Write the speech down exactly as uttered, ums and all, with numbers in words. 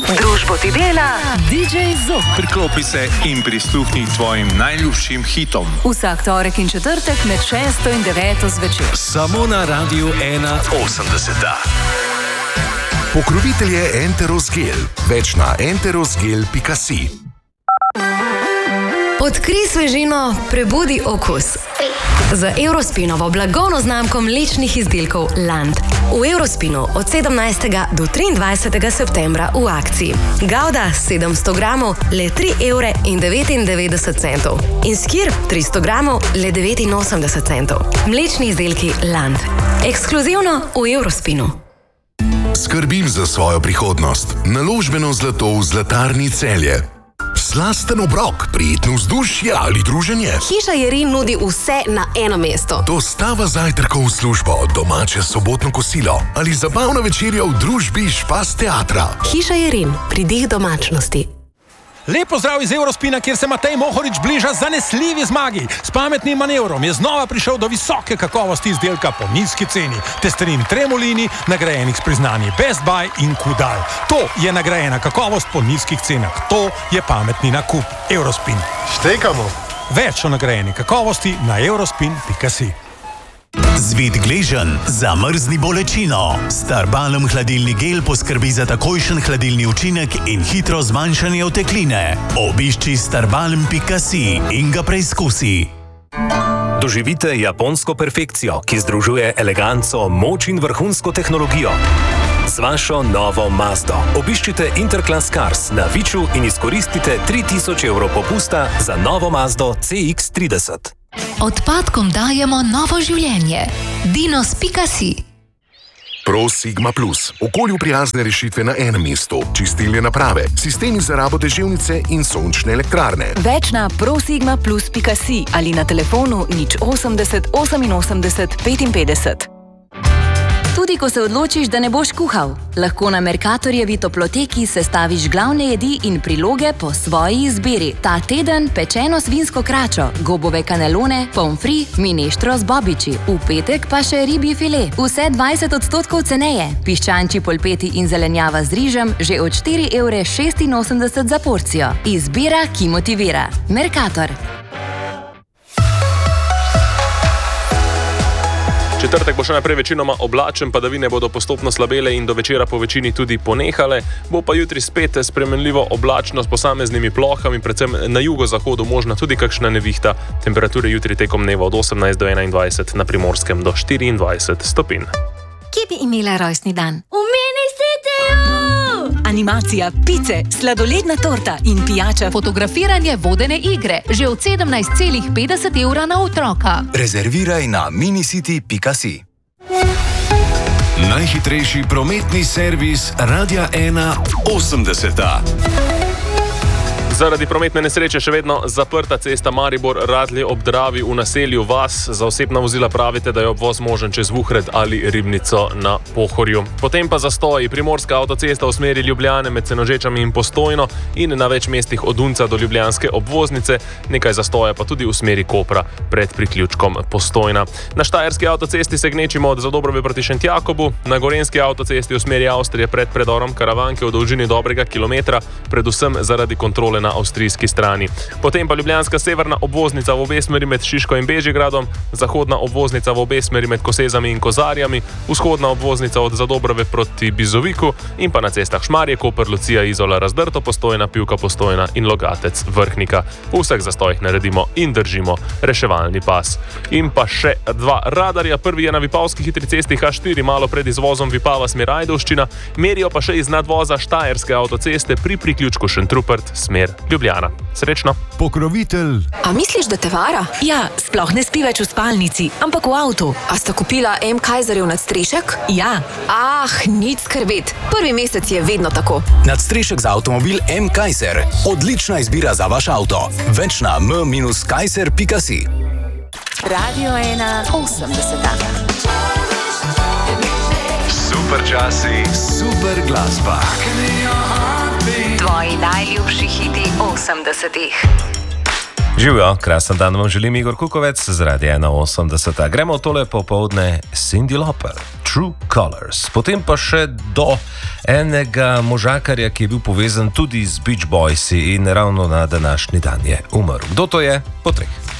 Družbo ti dela D J Zop. Priklopi se in prisluhni tvojim najljubšim hitom. Vsak torek in četrtek med šesto in deveto zvečer. Samo na Radiu ena osemdeset. Pokrovitelj je Enterosgel. Več na enterosgel pika si. Odkrij svežino, prebudi okus. Z Eurospinovo blagovno znamko mlečnih izdelkov Land. V Eurospinu od sedemnajstega do triindvajsetega septembra v akciji. Gouda sedemsto gramov le tri evre in devetindevetdeset centov. In skir tristo gramov le devetinosemdeset centov. Mlečni izdelki Land. Ekskluzivno v Eurospinu. Skrbim za svojo prihodnost. Naložbeno zlato v Zlatarni Celje. Slasten obrok, prijetno vzdušje ali druženje. Hiša Jerin nudi vse na eno mesto. Dostava zajtrkov v službo, domače sobotno kosilo ali zabavna večerja v družbi Špas teatra. Hiša Jerin, pridih domačnosti. Lep pozdrav iz Eurospina, kjer se Matej Mohorič bliža zanesljivi zmagi. S pametnim manevrom je znova prišel do visoke kakovosti izdelka po nizki ceni. Testerin Tremolini, nagrajenih s priznanji Best Buy in Kudal. To je nagrajena kakovost po nizkih cenah. To je pametni nakup. Eurospin. Štekamo. Več o nagrajeni kakovosti na eurospin pika si. Zvit gležen, zamrzni bolečino. Starbalm hladilni gel poskrbi za takojšen hladilni učinek in hitro zmanjšanje otekline. Obišči starbalm pika si in ga preizkusi. Doživite japonsko perfekcijo, ki združuje eleganco, moč in vrhunsko tehnologijo. Z vašo novo Mazdo. Obiščite Interclass Cars na Viču in izkoristite tri tisoč evrov popusta za novo Mazdo C X trideset. Odpadkom dajemo novo življenje. dinos pika si. Pro Sigma Plus. Okolju prijazne rešitve na enem mestu. Čistilne naprave, sistemi za rabo deževnice in sončne elektrarne. Več na prosigma plus pika si ali na telefonu nič osemdeset oseminosemdeset petinpetdeset. Tudi ko se odločiš, da ne boš kuhal, lahko na Mercatorjevi toploteki sestaviš glavne jedi in priloge po svoji izbiri. Ta teden pečeno svinsko kračo, gobove kanelone, pomfri, mineštro z bobiči. V petek pa še ribji file. Vse dvajset odstotkov ceneje. Piščančji polpeti in zelenjava z rižem že od štiri evre šestinosemdeset za porcijo. Izbira, ki motivira. Mercator. Četrtek bo še naprej večinoma oblačen, padavine bodo postopno slabele in do večera po večini tudi ponehale. Bo pa jutri spet spremenljivo oblačno s posameznimi plohami, predvsem na jugozahodu možna tudi kakšna nevihta. Temperature jutri tekom dneva od osemnajst do enaindvajset, na Primorskem do štiriindvajset stopinj. Kje bi imela rojstni dan? V Mini Cityju! Animacija, pice, sladoledna torta in pijača. Fotografiranje vodene igre, že od sedemnajst celih petdeset evra na otroka. Rezerviraj na minicity pika si. Najhitrejši prometni servis Radia ena osemdeset. Zaradi prometne nesreče še vedno zaprta cesta Maribor-Radlje ob Dravi v naselju Vas. Za osebna vozila pravite, da je obvoz možen čez Vuhred ali Ribnico na Pohorju. Potem pa zastoji. Primorska avtocesta v smeri Ljubljane med Senožečami in Postojno in na več mestih od Unca do ljubljanske obvoznice. Nekaj zastoja pa tudi v smeri Kopra pred priključkom Postojna. Na Štajerski avtocesti se gnečimo od Zadobrove proti Šentjakobu, na Gorenjski avtocesti v smeri Avstrije pred predorom Karavanke v dolžini dobrega kilometra, predvsem zaradi kontrole na avstrijski strani. Potem pa ljubljanska severna obvoznica v obe smeri med Šiško in Bežigradom, zahodna obvoznica v obe smeri med Kosezami in Kozarjami, vzhodna obvoznica od Zadobrove proti Bizoviku in pa na cestah Šmarje, Koper, Lucija, Izola, Razdrto, Postojna, Pivka, Postojna in Logatec, Vrhnika. V vseh zastojih naredimo in držimo reševalni pas. In pa še dva radarja. Prvi je na Vipavski hitri cesti H štiri, malo pred izvozom Vipava smer Ajdovščina, merijo pa še iz nadvoza Štajerske avtoceste pri priključku Šentrupert smer Ljubljana. Srečno. Pokrovitelj. A misliš, da te vara? Ja, sploh ne spi več v spalnici, ampak v avtu. A sta kupila M. Kaiserjev nadstrešek? Ja. Ah, nič skrbeti. Prvi mesec je vedno tako. Nadstrešek za avtomobil M. Kaiser. Odlična izbira za vaš avto. Več na m minus kaiser pika si. Radio ena osemdeset. Super časi, super glasba. Tvoji najljubši hiti osemdesetih. Živijo, krasen dan vam želim Igor Kukovec z Radia ena osemdeset. Gremo v tole popoldne Cyndi Lauper. True Colors. Potem pa še do enega možakarja, ki je bil povezan tudi z Beach Boysi in ravno na današnji dan je umrl. Kdo to je? Po treh.